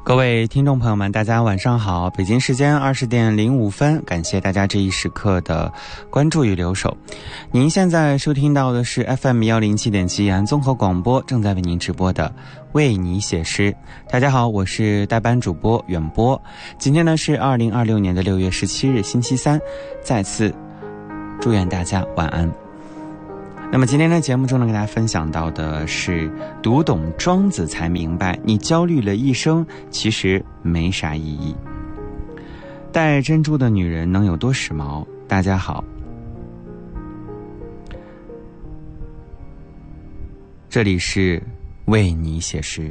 各位听众朋友们，大家晚上好，北京时间20点05分，感谢大家这一时刻的关注与留守。您现在收听到的是 FM 107.7安综合广播正在为您直播的为你写诗。大家好，我是代班主播远播。今天呢是2026年的6月17日星期三，再次祝愿大家晚安。那么今天的节目中呢，给大家分享到的是读懂庄子才明白，你焦虑了一生其实没啥意义。戴珍珠的女人能有多时髦？大家好，这里是为你写诗。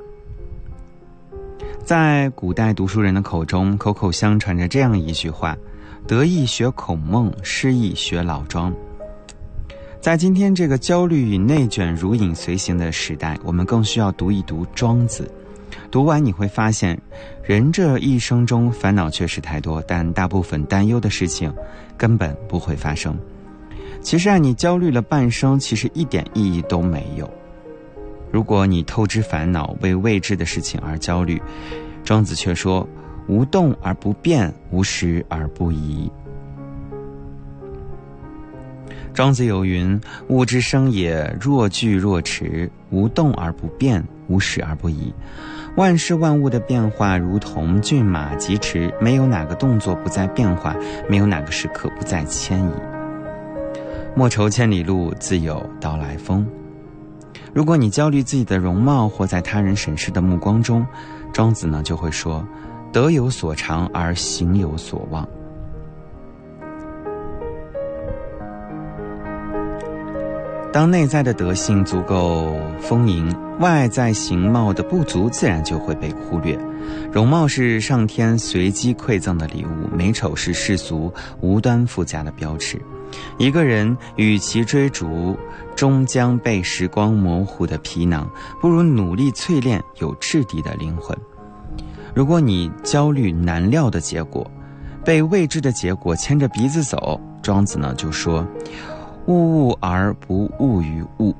在古代读书人的口中，口口相传着这样一句话：得意学孔孟，失意学老庄。在今天这个焦虑与内卷如影随形的时代，我们更需要读一读庄子。读完你会发现，人这一生中烦恼确实太多，但大部分担忧的事情根本不会发生。其实让你焦虑了半生，其实一点意义都没有。如果你透支烦恼，为未知的事情而焦虑，庄子却说：无动而不变，无时而不移。庄子有云：物之生也，若聚若迟，无动而不变，无时而不移。万事万物的变化如同骏马疾驰，没有哪个动作不在变化，没有哪个时刻不在迁移。莫愁千里路，自有到来风。如果你焦虑自己的容貌，或在他人审视的目光中，庄子呢就会说：德有所长而行有所望。当内在的德性足够丰盈，外在形貌的不足自然就会被忽略。容貌是上天随机馈赠的礼物，美丑是世俗无端附加的标尺。一个人与其追逐终将被时光模糊的皮囊，不如努力淬炼有质地的灵魂。如果你焦虑难料的结果，被未知的结果牵着鼻子走，庄子呢就说：物物而不物于物。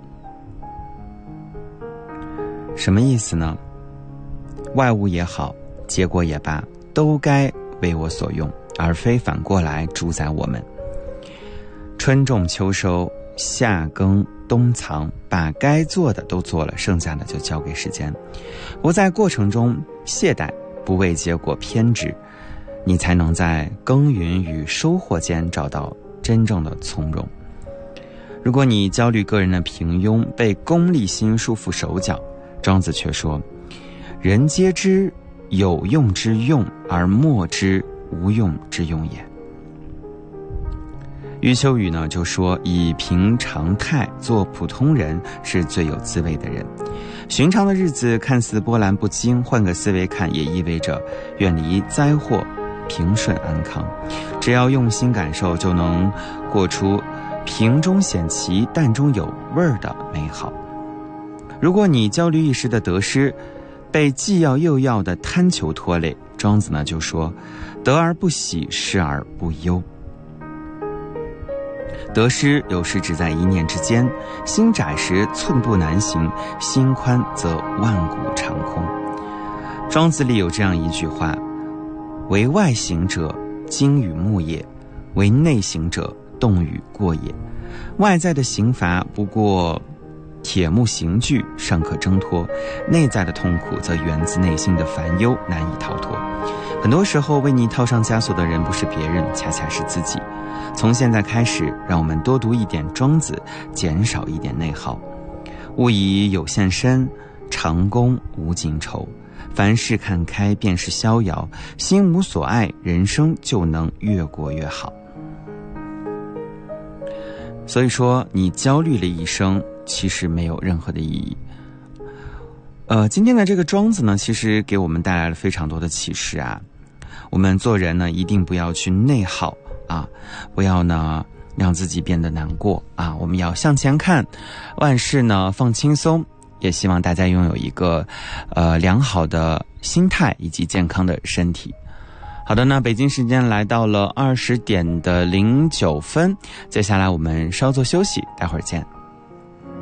什么意思呢？外物也好，结果也罢，都该为我所用，而非反过来主宰我们。春种秋收，夏耕冬藏，把该做的都做了，剩下的就交给时间。不在过程中懈怠，不为结果偏执，你才能在耕耘与收获间找到真正的从容。如果你焦虑个人的平庸，被功利心束缚手脚，庄子却说：人皆知有用之用，而莫知无用之用也。余秋雨呢就说：以平常态做普通人是最有滋味的人。寻常的日子看似波澜不惊，换个思维看，也意味着远离灾祸，平顺安康。只要用心感受，就能过出平中显奇，淡中有味儿的美好。如果你焦虑一时的得失，被既要又要的贪求拖累，庄子呢就说：得而不喜，失而不忧。得失有时只在一念之间，心窄时寸步难行，心宽则万古长空。庄子里有这样一句话：为外行者，经与木也；为内行者，动与过也。外在的刑罚不过铁木刑具，尚可挣脱；内在的痛苦则源自内心的烦忧，难以逃脱。很多时候为你套上枷锁的人不是别人，恰恰是自己。从现在开始，让我们多读一点庄子，减少一点内耗。物以有限身，长弓无尽愁。凡事看开，便是逍遥。心无所爱，人生就能越过越好。所以说，你焦虑了一生，其实没有任何的意义。今天的这个庄子呢，其实给我们带来了非常多的启示啊。我们做人呢，一定不要去内耗啊，不要呢让自己变得难过啊。我们要向前看，万事呢放轻松。也希望大家拥有一个良好的心态以及健康的身体。好的，那北京时间来到了20点09分，接下来我们稍作休息，待会儿见。